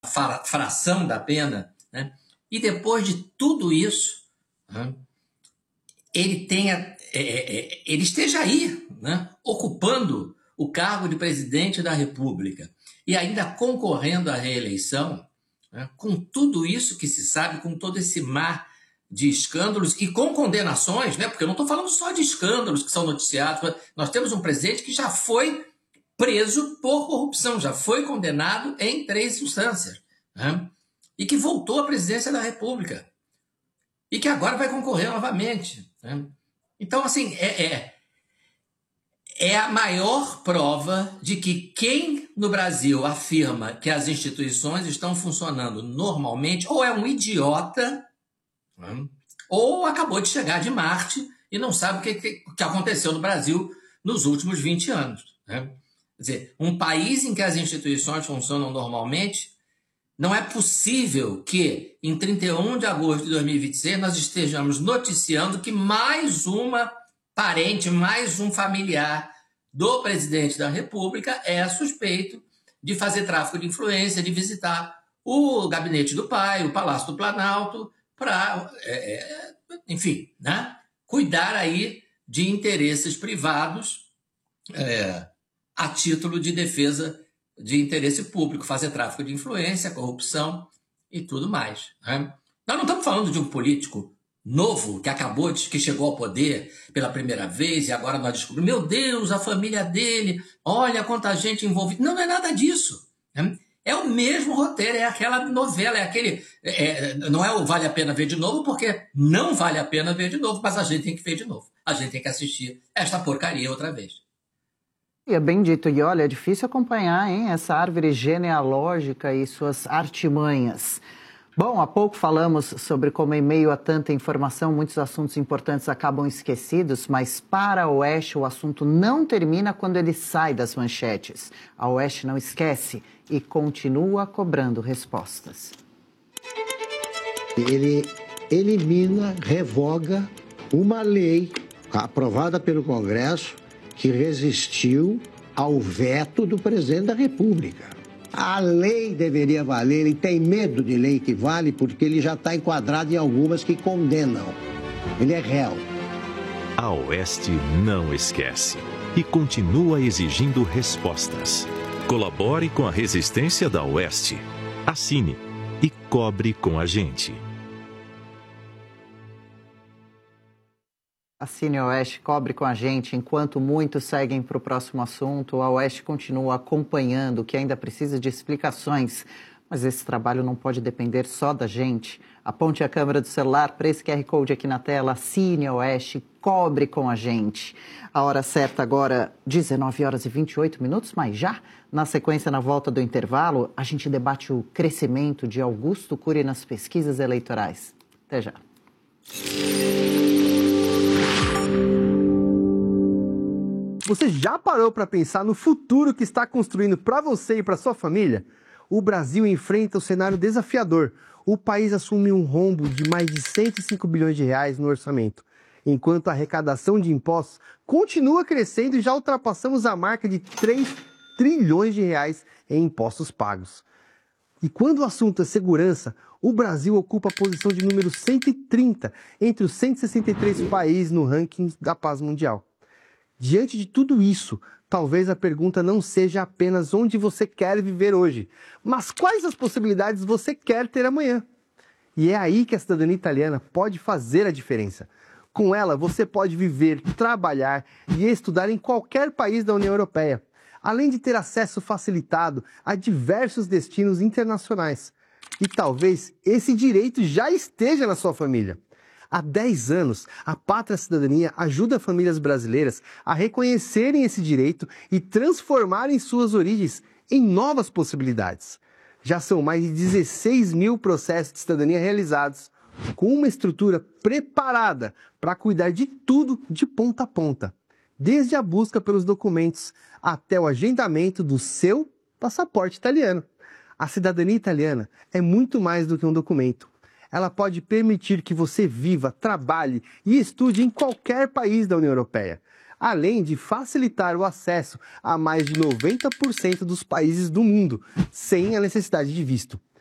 fração da pena, né? E depois de tudo isso, né, ele esteja aí, né, ocupando o cargo de presidente da República e ainda concorrendo à reeleição, né, com tudo isso que se sabe, com todo esse mar de escândalos e com condenações, né, porque eu não estou falando só de escândalos que são noticiados, nós temos um presidente que já foi preso por corrupção, já foi condenado em 3 instâncias, né, e que voltou à presidência da República e que agora vai concorrer novamente, né? Então, assim, é a maior prova de que quem no Brasil afirma que as instituições estão funcionando normalmente ou é um idiota, né, ou acabou de chegar de Marte e não sabe o que aconteceu no Brasil nos últimos 20 anos. Né? Quer dizer, um país em que as instituições funcionam normalmente, não é possível que, em 31 de agosto de 2026, nós estejamos noticiando que mais uma parente, mais um familiar do presidente da República é suspeito de fazer tráfico de influência, de visitar o gabinete do pai, o Palácio do Planalto, para, enfim, né, cuidar aí de interesses privados a título de defesa de interesse público, fazer tráfico de influência, corrupção e tudo mais. Né? Nós não estamos falando de um político novo que chegou ao poder pela primeira vez e agora nós descobrimos, meu Deus, a família dele, olha quanta gente envolvida. Não é nada disso. Né? É o mesmo roteiro, é aquela novela, não é o vale a pena ver de novo, porque não vale a pena ver de novo, mas a gente tem que ver de novo. A gente tem que assistir esta porcaria outra vez. É bem dito. E olha, é difícil acompanhar, hein, essa árvore genealógica e suas artimanhas. Bom, há pouco falamos sobre como, em meio a tanta informação, muitos assuntos importantes acabam esquecidos, mas para a Oeste o assunto não termina quando ele sai das manchetes. A Oeste não esquece e continua cobrando respostas. Ele elimina, revoga uma lei aprovada pelo Congresso que resistiu ao veto do presidente da República. A lei deveria valer, ele tem medo de lei que vale porque ele já está enquadrado em algumas que condenam. Ele é réu. A Oeste não esquece e continua exigindo respostas. Colabore com a resistência da Oeste. Assine e cobre com a gente. Assine a Oeste, cobre com a gente. Enquanto muitos seguem para o próximo assunto, a Oeste continua acompanhando o que ainda precisa de explicações. Mas esse trabalho não pode depender só da gente. Aponte a câmera do celular para esse QR Code aqui na tela, assine a Oeste, cobre com a gente. A hora certa agora, 19h28, mas já na sequência, na volta do intervalo, a gente debate o crescimento de Augusto Cury nas pesquisas eleitorais. Até já. Você já parou para pensar no futuro que está construindo para você e para sua família? O Brasil enfrenta o cenário desafiador. O país assume um rombo de mais de 105 bilhões de reais no orçamento, enquanto a arrecadação de impostos continua crescendo e já ultrapassamos a marca de 3 trilhões de reais em impostos pagos. E quando o assunto é segurança, o Brasil ocupa a posição de número 130 entre os 163 países no ranking da paz mundial. Diante de tudo isso, talvez a pergunta não seja apenas onde você quer viver hoje, mas quais as possibilidades você quer ter amanhã. E é aí que a cidadania italiana pode fazer a diferença. Com ela, você pode viver, trabalhar e estudar em qualquer país da União Europeia, além de ter acesso facilitado a diversos destinos internacionais. E talvez esse direito já esteja na sua família. Há 10 anos, a Pátria Cidadania ajuda famílias brasileiras a reconhecerem esse direito e transformarem suas origens em novas possibilidades. Já são mais de 16 mil processos de cidadania realizados, com uma estrutura preparada para cuidar de tudo de ponta a ponta, desde a busca pelos documentos até o agendamento do seu passaporte italiano. A cidadania italiana é muito mais do que um documento. Ela pode permitir que você viva, trabalhe e estude em qualquer país da União Europeia. além de facilitar o acesso a mais de 90% dos países do mundo, sem a necessidade de visto.